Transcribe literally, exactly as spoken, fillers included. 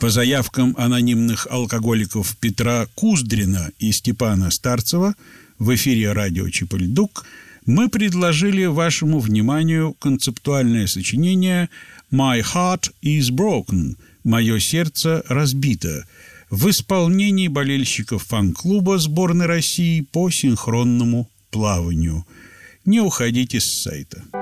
По заявкам анонимных алкоголиков Петра Куздрина и Степана Старцева в эфире радио Чипольдук мы предложили вашему вниманию концептуальное сочинение «My Heart is Broken» «Мое сердце разбито» в исполнении болельщиков фан-клуба сборной России по синхронному плаванию. Не уходите с сайта.